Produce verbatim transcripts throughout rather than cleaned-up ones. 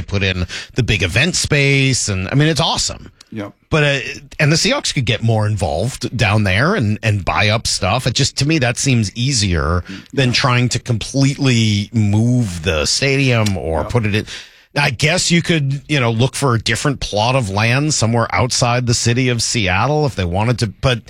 They put in the big event space, and I mean, it's awesome. Yep. But uh, and the Seahawks could get more involved down there and, and buy up stuff. It just, to me, that seems easier than yeah. trying to completely move the stadium or yep. put it in. I guess you could, you know, look for a different plot of land somewhere outside the city of Seattle if they wanted to, but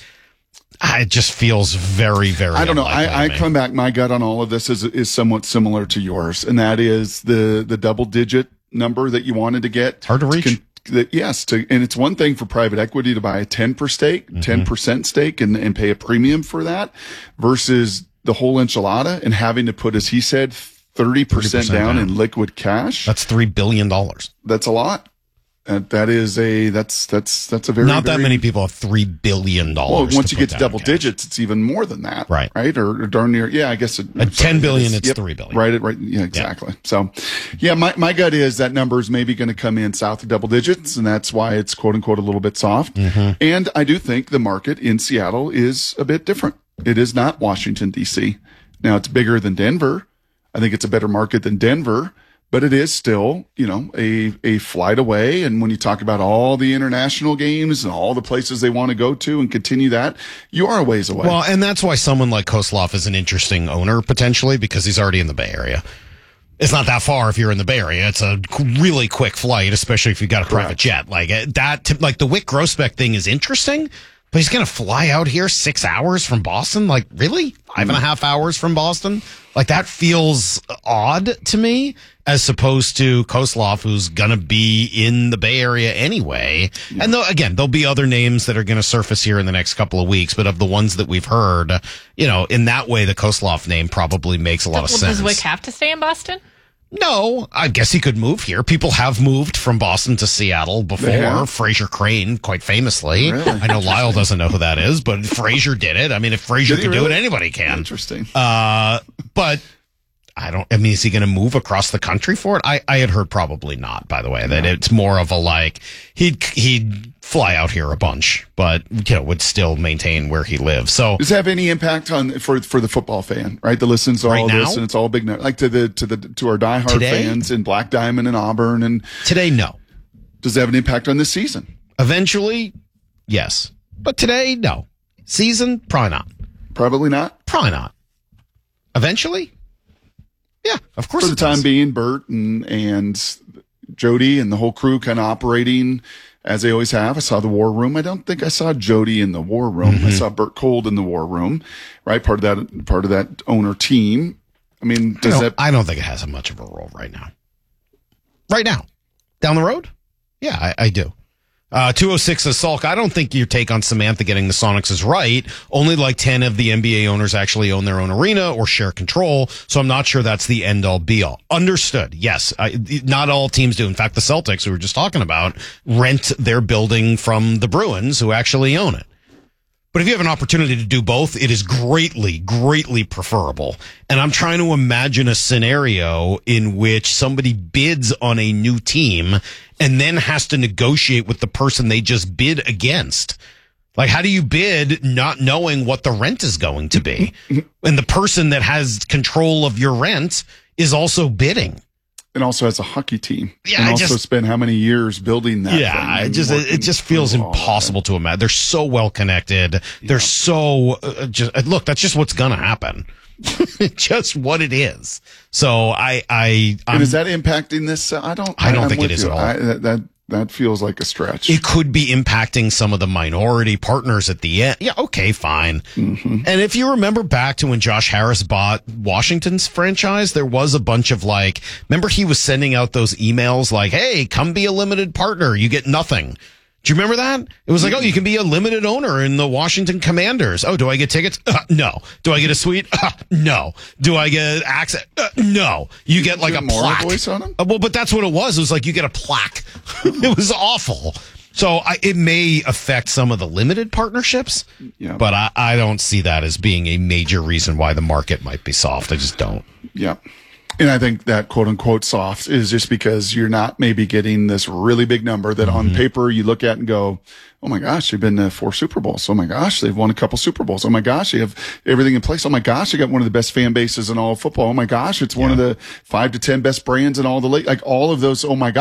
it just feels very, very. I don't know. I, I come back. My gut on all of this is is somewhat similar to yours, and that is the the double digit number that you wanted to get. It's hard to reach. To con- that, yes, to, and it's one thing for private equity to buy a ten per stake, mm-hmm. ten percent stake, and, and pay a premium for that, versus the whole enchilada and having to put, as he said, thirty percent down, down in liquid cash. That's three billion dollars. That's a lot. Uh, that is a that's that's that's a very not very, that many people have three billion dollars. Well, once to you get to double cash. digits, it's even more than that, right? Right, or, or darn near. Yeah, I guess it, at sorry, ten billion, it's, it's yep, three billion. Right, right. Yeah, exactly. Yeah. So, yeah, my my gut is that number is maybe going to come in south of double digits, and that's why it's quote unquote a little bit soft. Mm-hmm. And I do think the market in Seattle is a bit different. It is not Washington D C. Now it's bigger than Denver. I think it's a better market than Denver. But it is still, you know, a, a flight away. And when you talk about all the international games and all the places they want to go to and continue that, you are a ways away. Well, and that's why someone like Kozlov is an interesting owner potentially, because he's already in the Bay Area. It's not that far if you're in the Bay Area. It's a really quick flight, especially if you've got a Correct. private jet. Like that, like the Wick Grossbeck thing is interesting, but he's going to fly out here six hours from Boston? Like, really? Five and a half hours from Boston? Like, that feels odd to me, as opposed to Kozlov, who's going to be in the Bay Area anyway. Yeah. And though, again, there'll be other names that are going to surface here in the next couple of weeks, but of the ones that we've heard, you know, in that way, the Kozlov name probably makes a lot of well, sense. Does Wick have to stay in Boston? No, I guess he could move here. People have moved from Boston to Seattle before. Fraser Crane, quite famously. Really? I know Lyle doesn't know who that is, but Fraser did it. I mean, if Fraser can really? do it, anybody can. Interesting. Uh, but I don't, I mean, is he going to move across the country for it? I, I had heard probably not, by the way, that no. It's more of a like, he'd, he'd fly out here a bunch, but, you know, would still maintain where he lives. So does it have any impact on, for, for the football fan, right? The listens to all right this now? and it's all big, like to the, to the, to our diehard Today? fans in Black Diamond and Auburn. And today, no. Does it have an impact on this season? Eventually, yes. But today, no. Season, probably not. Probably not. Probably not. Eventually? Yeah, of course. For the it time does. being, Bert and, and Jody and the whole crew kind of operating as they always have. I saw the war room. I don't think I saw Jody in the war room. Mm-hmm. I saw Bert Cold in the war room, right? Part of that, part of that owner team. I mean, does I don't, that? I don't think it has much of a role right now. Right now, down the road, yeah, I, I do. Uh, two oh six says, Salk, I don't think your take on Samantha getting the Sonics is right. Only like ten of the N B A owners actually own their own arena or share control, so I'm not sure that's the end-all be-all. Understood. Yes, I, not all teams do. In fact, the Celtics, who we were just talking about, rent their building from the Bruins, who actually own it. But if you have an opportunity to do both, it is greatly, greatly preferable. And I'm trying to imagine a scenario in which somebody bids on a new team and then has to negotiate with the person they just bid against. Like, how do you bid not knowing what the rent is going to be? And the person that has control of your rent is also bidding. And also as a hockey team. Yeah, and I also just spent how many years building that. Yeah, it just it just feels impossible to imagine. They're so well connected. Yeah. They're so uh, just look. That's just what's gonna happen. Just what it is. So I I I'm, and is that impacting this? Uh, I don't. I don't I'm think it is you. at all. I, that, that that feels like a stretch. It could be impacting some of the minority partners at the end. Yeah, okay, fine. Mm-hmm. And if you remember back to when Josh Harris bought Washington's franchise, there was a bunch of like, remember he was sending out those emails like, hey, come be a limited partner. You get nothing. Do you remember that? It was like, oh, you can be a limited owner in the Washington Commanders. Oh, do I get tickets? Uh, no. Do I get a suite? Uh, no. Do I get access? Uh, no. You get like a plaque. Voice on them? Uh, well, but that's what it was. It was like you get a plaque. It was awful. So I, it may affect some of the limited partnerships, yeah. but I, I don't see that as being a major reason why the market might be soft. I just don't. Yeah. And I think that quote unquote soft is just because you're not maybe getting this really big number that mm-hmm. on paper you look at and go, oh my gosh, they've been to four Super Bowls. Oh my gosh, they've won a couple Super Bowls. Oh my gosh, they have everything in place. Oh my gosh, they got one of the best fan bases in all of football. Oh my gosh, it's yeah. one of the five to ten best brands in all the league. Like all of those. Oh my gosh.